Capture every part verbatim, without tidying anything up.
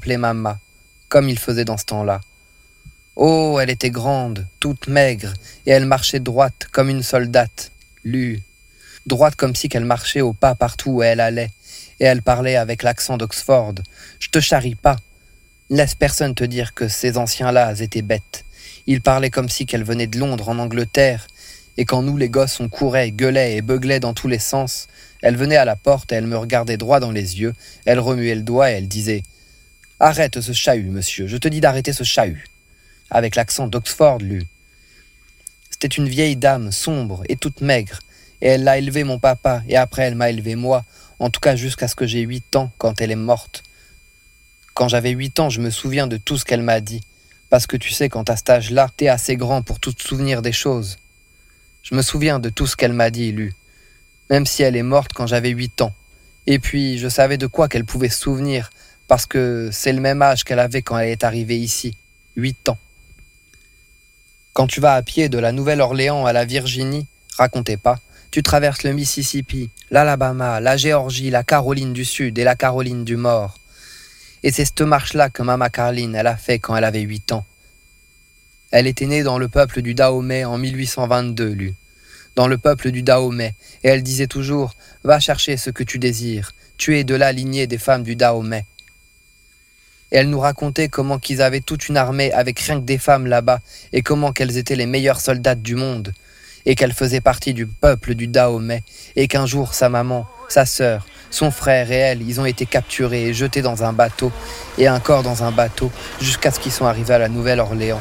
s'appelait Mama, comme il faisait dans ce temps-là. Oh, elle était grande, toute maigre, et elle marchait droite comme une soldate, lue. Droite comme si qu'elle marchait au pas partout où elle allait, et elle parlait avec l'accent d'Oxford. Je te charrie pas. Laisse personne te dire que ces anciens-là étaient bêtes. Ils parlaient comme si qu'elle venait de Londres en Angleterre, et quand nous les gosses on courait, gueulait et beuglait dans tous les sens, elle venait à la porte et elle me regardait droit dans les yeux, elle remuait le doigt et elle disait « Arrête ce chahut, monsieur, je te dis d'arrêter ce chahut !» avec l'accent d'Oxford, lui. C'était une vieille dame, sombre et toute maigre, et elle l'a élevé mon papa, et après elle m'a élevé moi, en tout cas jusqu'à ce que j'ai huit ans, quand elle est morte. Quand j'avais huit ans, je me souviens de tout ce qu'elle m'a dit, parce que tu sais, quand à cet âge-là, t'es assez grand pour tout te souvenir des choses. Je me souviens de tout ce qu'elle m'a dit, Lu, même si elle est morte quand j'avais huit ans. Et puis, je savais de quoi qu'elle pouvait se souvenir, parce que c'est le même âge qu'elle avait quand elle est arrivée ici, huit ans. Quand tu vas à pied de la Nouvelle-Orléans à la Virginie, racontez pas, tu traverses le Mississippi, l'Alabama, la Géorgie, la Caroline du Sud et la Caroline du Nord. Et c'est cette marche-là que Mama Caroline, elle a fait quand elle avait huit ans. Elle était née dans le peuple du Dahomey en mille huit cent vingt-deux, Lu. Dans le peuple du Dahomey, et elle disait toujours « Va chercher ce que tu désires, tu es de la lignée des femmes du Dahomey. » Et elle nous racontait comment qu'ils avaient toute une armée avec rien que des femmes là-bas, et comment qu'elles étaient les meilleures soldates du monde, et qu'elles faisaient partie du peuple du Dahomey, et qu'un jour sa maman, sa sœur, son frère et elle, ils ont été capturés et jetés dans un bateau, et encore dans un bateau, jusqu'à ce qu'ils sont arrivés à la Nouvelle-Orléans.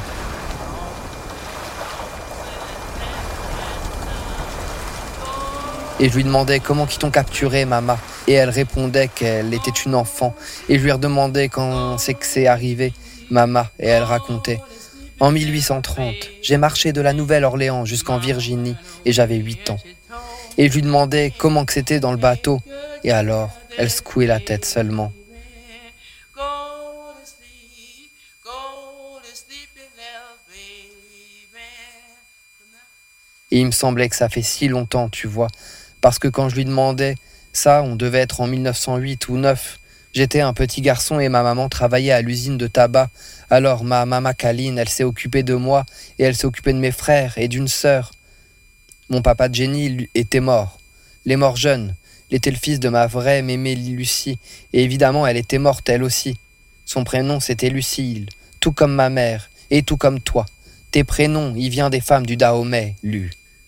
Et je lui demandais comment qu'ils t'ont capturé, Mama. Et elle répondait qu'elle était une enfant. Et je lui redemandais quand c'est que c'est arrivé, Mama. Et elle racontait. En mille huit cent trente, j'ai marché de la Nouvelle-Orléans jusqu'en Virginie et j'avais huit ans. Et je lui demandais comment que c'était dans le bateau. Et alors, elle secouait la tête seulement. Et il me semblait que ça fait si longtemps, tu vois. Parce que quand je lui demandais, ça, on devait être en mille neuf cent huit ou neuf. J'étais un petit garçon et ma maman travaillait à l'usine de tabac. Alors ma maman Caline, elle s'est occupée de moi et elle s'est occupée de mes frères et d'une sœur. Mon papa Jenny lui, était mort. Il est mort jeune. Il était le fils de ma vraie mémé Lucie. Et évidemment, elle était morte elle aussi. Son prénom, c'était Lucille. Tout comme ma mère et tout comme toi. Tes prénoms, il vient des femmes du Dahomey, Lu.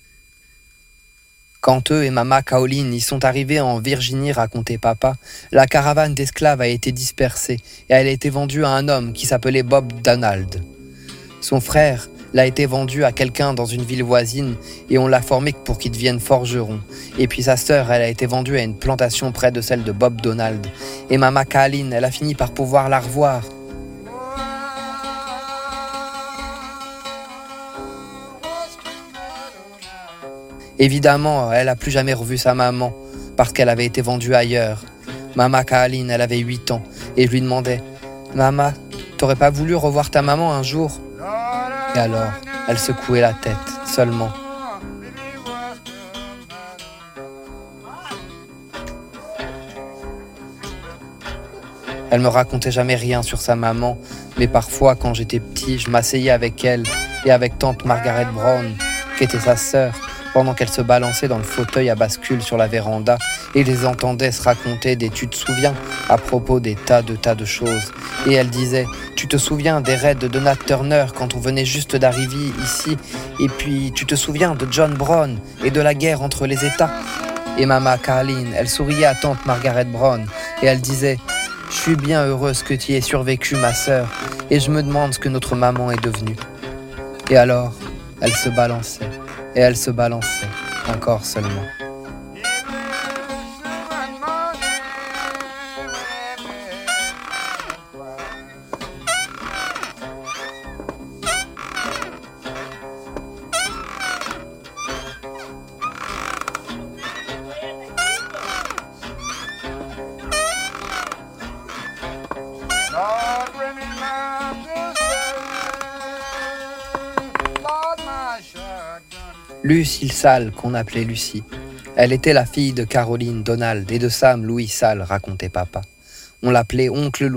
Quand eux et Mama Caroline y sont arrivés en Virginie, racontait papa, la caravane d'esclaves a été dispersée et elle a été vendue à un homme qui s'appelait Bob Donald. Son frère l'a été vendu à quelqu'un dans une ville voisine et on l'a formé pour qu'il devienne forgeron. Et puis sa sœur, elle a été vendue à une plantation près de celle de Bob Donald. Et Mama Caroline, elle a fini par pouvoir la revoir. Évidemment, elle n'a plus jamais revu sa maman, parce qu'elle avait été vendue ailleurs. Mama Caroline, elle avait huit ans, et je lui demandais « Mama, t'aurais pas voulu revoir ta maman un jour ?» Et alors, elle secouait la tête, seulement. Elle me racontait jamais rien sur sa maman, mais parfois, quand j'étais petit, je m'asseyais avec elle et avec tante Margaret Brown, qui était sa sœur, pendant qu'elle se balançait dans le fauteuil à bascule sur la véranda et les entendait se raconter des « tu te souviens » à propos des tas de tas de choses. Et elle disait « tu te souviens des raids de Nat Turner quand on venait juste d'arriver ici et puis tu te souviens de John Brown et de la guerre entre les États ?» Et Mama Caroline, elle souriait à tante Margaret Brown et elle disait « je suis bien heureuse que tu aies survécu, ma sœur, et je me demande ce que notre maman est devenue. » Et alors, elle se balançait. Et elle se balançait, encore seulement. Lucille Salle, qu'on appelait Lucie. Elle était la fille de Caroline Donald et de Sam Louis Salle, racontait papa. On l'appelait Oncle Louis,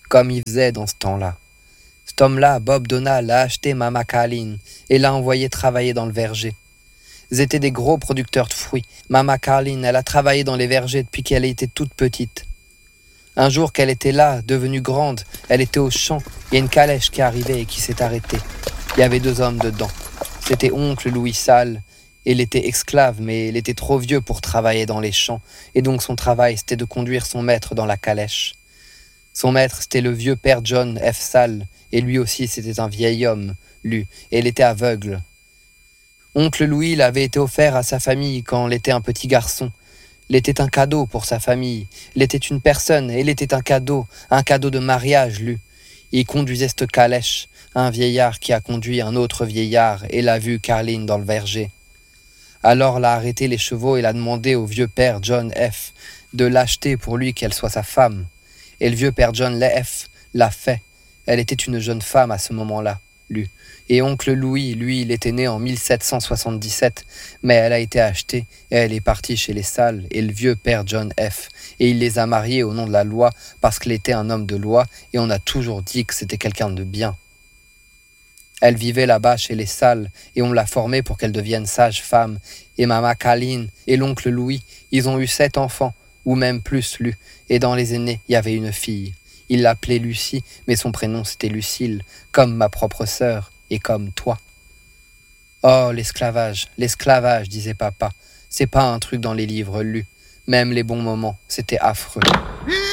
comme il faisait dans ce temps-là. Cet homme-là, Bob Donald, a acheté Mama Carline et l'a envoyé travailler dans le verger. Ils étaient des gros producteurs de fruits. Mama Carline, elle a travaillé dans les vergers depuis qu'elle était toute petite. Un jour qu'elle était là, devenue grande, elle était au champ. Il y a une calèche qui arrivait et qui s'est arrêtée. Il y avait deux hommes dedans. C'était oncle Louis Sale. Il était esclave, mais il était trop vieux pour travailler dans les champs. Et donc son travail, c'était de conduire son maître dans la calèche. Son maître, c'était le vieux père John F. Sale. Et lui aussi, c'était un vieil homme, lui. Et il était aveugle. Oncle Louis l'avait été offert à sa famille quand il était un petit garçon. Il était un cadeau pour sa famille. Il était une personne et il était un cadeau, un cadeau de mariage, lui. Il conduisait cette calèche, un vieillard qui a conduit un autre vieillard et l'a vu Carline dans le verger. Alors l'a arrêté les chevaux et l'a demandé au vieux père John F. de l'acheter pour lui qu'elle soit sa femme. Et le vieux père John F. l'a fait. Elle était une jeune femme à ce moment-là, lui. Et oncle Louis, lui, il était né en mille sept cent soixante-dix-sept, mais elle a été achetée et elle est partie chez les Sales et le vieux père John F. Et il les a mariés au nom de la loi parce qu'il était un homme de loi et on a toujours dit que c'était quelqu'un de bien. Elle vivait là-bas chez les Sales et on l'a formée pour qu'elle devienne sage-femme. Et Mama Carline et l'oncle Louis, ils ont eu sept enfants, ou même plus, lui. Et dans les aînés, il y avait une fille. Il l'appelait Lucie, mais son prénom c'était Lucille, comme ma propre sœur. Et comme toi. Oh, l'esclavage, l'esclavage, disait papa. C'est pas un truc dans les livres lus. Même les bons moments, c'était affreux.